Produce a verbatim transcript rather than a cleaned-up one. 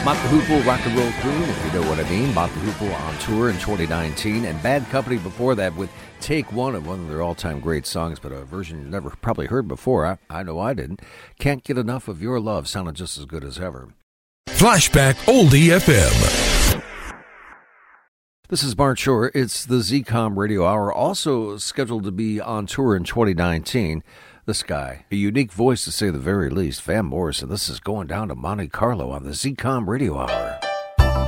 Mott the Hoople, Rock and Roll Queen, if you know what I mean. Mott the Hoople on tour in twenty nineteen, and Bad Company before that with Take One of one of their all-time great songs, but a version you never probably heard before. I, I know I didn't. Can't Get Enough of Your Love sounded just as good as ever. Flashback Oldie F M. This is Bart Shore. It's the Z COM Radio Hour, also scheduled to be on tour in twenty nineteen. This guy, a unique voice to say the very least, Van Morrison. This is Going Down to Monte Carlo on the Z COM Radio Hour.